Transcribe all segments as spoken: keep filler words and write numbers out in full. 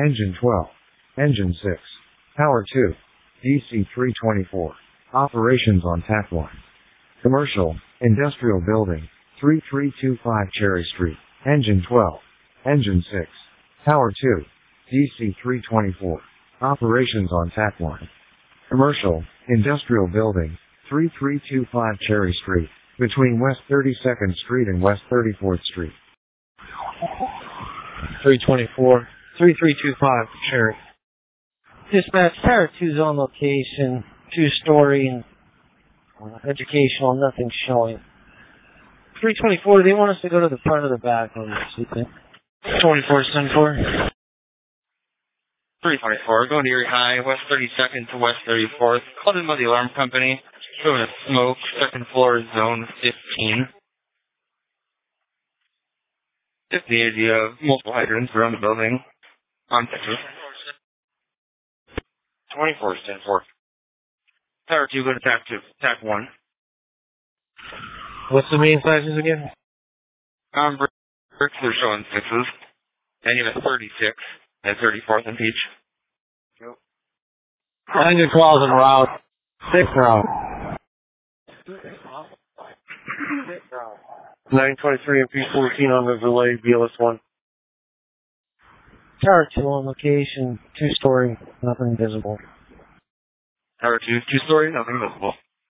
Engine twelve. Engine six. Power two. D C three twenty-four. Operations on tap one. Commercial, industrial building, three three two five Cherry Street. Engine twelve. Engine six. Power two. D C three twenty-four. Operations on tap one. Commercial, industrial building, three three two five Cherry Street, between West thirty-second Street and West thirty-fourth Street. three twenty-four, three three two five Cherry. Dispatch, Tower two's on location, two-story, uh, educational, nothing showing. three twenty-four, they want us to go to the front or the back on this, twenty-four seventy-four. three twenty-four, going to Erie High, West thirty-second to West thirty-fourth. Called in by the alarm company. Showing a smoke, second floor, zone fifteen. Just the idea of multiple hydrants around the building. On Texas. twenty-four stand for. Tower two, go to tap two, tap one. What's the main flashes again? Um, bricks, they're showing sixes. And you have a thirty-six at thirty-fourth and Peach. Yep. Angel twelve en route. Six route. nine twenty-three and P fourteen on the delay, B L S one. Tower two on location, two-story, nothing visible. Tower two, two-story, nothing visible.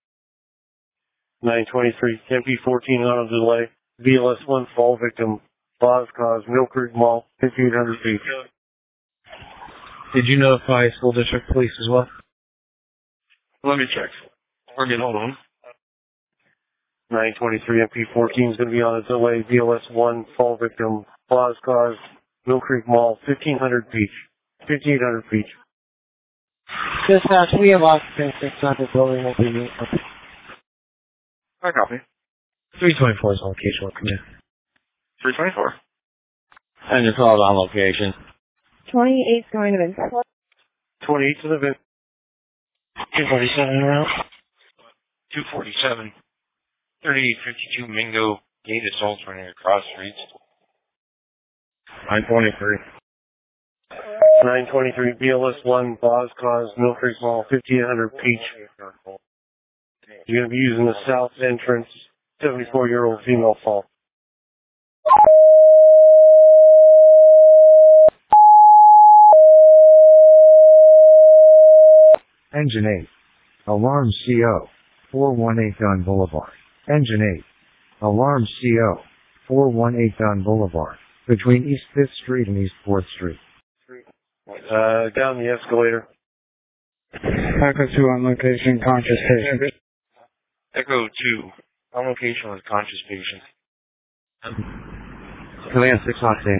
nine twenty-three, M P fourteen on a delay, B L S one fall victim, Boz cause, Mill Creek Mall, fifty-eight hundred feet. Did you notify school district police as well? Let me check. We're getting hold of them. nine twenty-three, M P fourteen is going to be on a delay, B L S one fall victim, Boz cause, Mill Creek Mall, fifteen hundred feet. fifty-eight hundred feet. Dispatch, we have occupants inside the building. I copy. three twenty-four is on location. We'll come in. three twenty-four. And you're called on location. twenty-eight's going to Vince. twenty-eight to the Vince. two forty-seven around. two forty-seven. thirty-eight fifty-two Mingo Gate assault running across streets. nine twenty-three. nine twenty-three, B L S one, Boz cause, Mill Creek Mall, fifty-eight hundred Peach. You're going to be using the south entrance, seventy-four-year-old female fall. Engine eight. Alarm C O. four one eight Gun Boulevard. Engine eight. Alarm C O. four one eight Gun Boulevard. Between East fifth Street and East fourth Street. Uh, down the escalator. Echo two on location, conscious patient. Echo two. On location with conscious patient. Command six octane.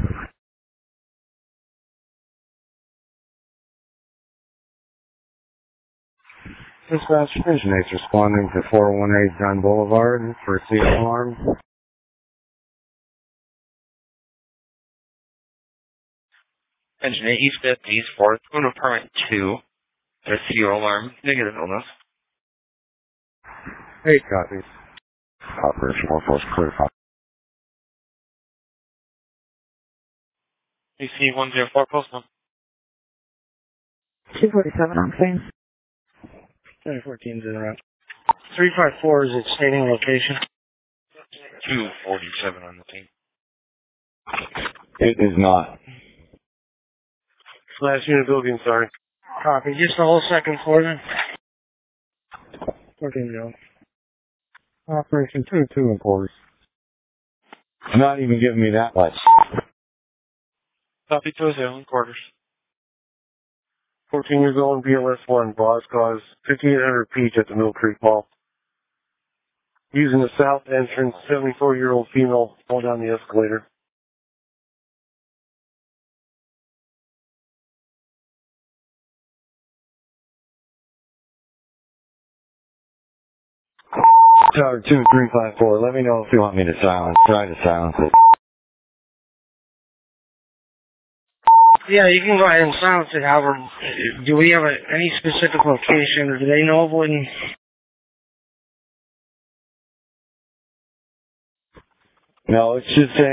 Dispatch, Engine eight's responding to four one eight Gun Boulevard for a C O alarm. Engine eight, East fifth, East fourth, going to apartment two. There's C O alarm, negative illness. Eight copies. Operation Warforce clear. D C one zero four, postman. two forty-seven on scene. twenty fourteen's in route. three five four is its stating location. two forty-seven on the team. It is not. Last unit building, sorry. Copy. Just the whole second floor then? fourteen zero. Operation two two in quarters. Not even giving me that much. Copy two zero in quarters. fourteen years old, B L S one, Boz cause, fifty-eight hundred Peach at the Mill Creek Mall. Using the south entrance, seventy-four-year-old female, fall down the escalator. Tower two three five four, let me know if you want me to silence. Try to silence it. Yeah, you can go ahead and silence it, however. Do we have a, any specific location, or do they know of when? No, it should say